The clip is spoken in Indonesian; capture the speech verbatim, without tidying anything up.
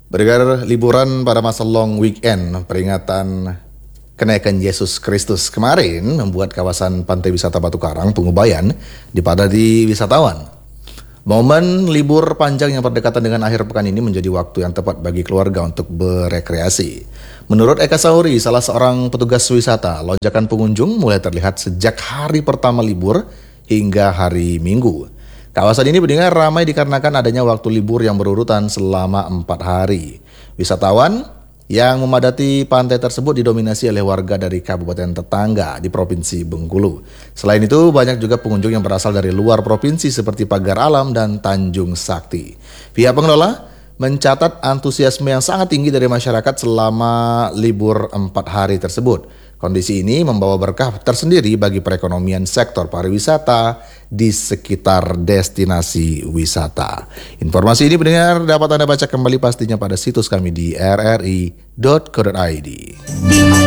Bergerak liburan pada masa long weekend peringatan kenaikan Yesus Kristus kemarin membuat kawasan pantai wisata Batu Karang, Pengubayan dipadati wisatawan. Momen libur panjang yang berdekatan dengan akhir pekan ini menjadi waktu yang tepat bagi keluarga untuk berekreasi. Menurut Eka Sauri, salah seorang petugas wisata, lonjakan pengunjung mulai terlihat sejak hari pertama libur hingga hari Minggu. Kawasan ini mendengar ramai dikarenakan adanya waktu libur yang berurutan selama empat hari. Wisatawan yang memadati pantai tersebut didominasi oleh warga dari kabupaten tetangga di Provinsi Bengkulu. Selain itu, banyak juga pengunjung yang berasal dari luar provinsi seperti Pagar Alam dan Tanjung Sakti. Pihak pengelola mencatat antusiasme yang sangat tinggi dari masyarakat selama libur empat hari tersebut. Kondisi ini membawa berkah tersendiri bagi perekonomian sektor pariwisata di sekitar destinasi wisata. Informasi ini pendengar dapat Anda baca kembali pastinya pada situs kami di r r i dot co dot i d.